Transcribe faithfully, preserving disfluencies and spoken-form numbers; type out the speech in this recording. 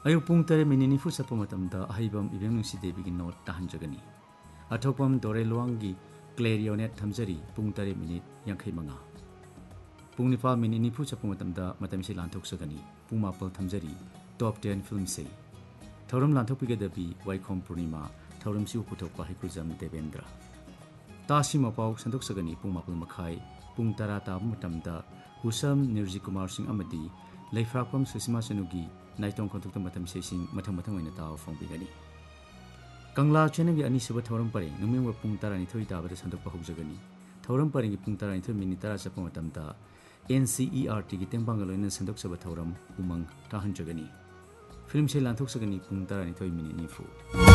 अयु पुंग तरे मिनी निफु सपो मतमदा अहिबम इबेंग नुसी देवी नोट ताहंजगनी अथोपम दोरे लुआंगी क्लेरियोनेट थमजरी पुंग तरे मिनी यांखै मंगा पुंग निफा मिनी निफु सपो मतमदा मतमसे लांथोकसगनी पुंग मापल थमजरी टॉप टेन फिल्म से थौरम लांथोकपिगदबी वाइखोम पूर्णिमा थौरम सिउ पुथोकपा हैकुजम देवेंद्र तासी मपाउ संदोकसगनी पुंग मापल मखाई पुंग तरा ताब मतमदा उसम निर्जी कुमार सिंह अमदी लेफ्रापम सुषमा चनुगी नाइटोंग कोंथोक मतम सेसिंग मथम मथम ओइना ताव फोंबिगनी कंगला चेनगी अनि सुब थौरम परे नुमिंग पुंग तरा निथोइ ताबद संदोकपा हौजगनी थौरम परेंगी पुंग तरा निथोइ मिनिट तरा चप मतमदा N C E R T की तेंबांग लोइना संदोकसब थौरम उमंग ताहंजगनी फिल्म से लांथोकसगनी पुंग तरा निथोइ मिनिट निफु।